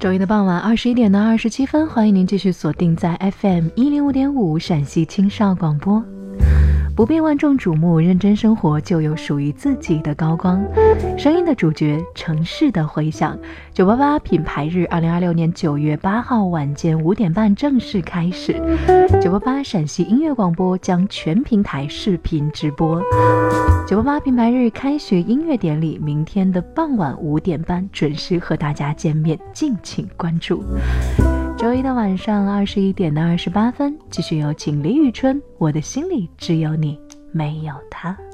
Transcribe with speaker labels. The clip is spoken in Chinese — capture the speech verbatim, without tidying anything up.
Speaker 1: 周一的傍晚二十一点的二十七分，欢迎您继续锁定在 F M 一零五点五陕西青少广播。不必万众瞩目，认真生活就有属于自己的高光。声音的主角，城市的回响。九八八品牌日，二零二六年九月八号晚间五点半正式开始。九八八陕西音乐广播将全平台视频直播。九八八品牌日开学音乐典礼，明天的傍晚五点半准时和大家见面，敬请关注。周一的晚上二十一点的二十八分，继续有请李宇春，我的心里只有你，没有他。